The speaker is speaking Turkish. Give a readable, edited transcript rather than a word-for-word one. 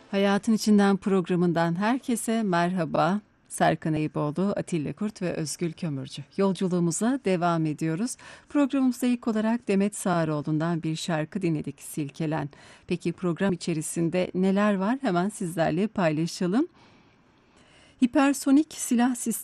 Hayatın İçinden programından herkese merhaba. Serkan Eyüboğlu, Atilla Kurt ve Özgül Kömürcü. Yolculuğumuza devam ediyoruz. Programımızda ilk olarak Demet Sağaroğlu'ndan bir şarkı dinledik, Silkelen. Peki program içerisinde neler var? Hemen sizlerle paylaşalım. Hipersonik silah sistemi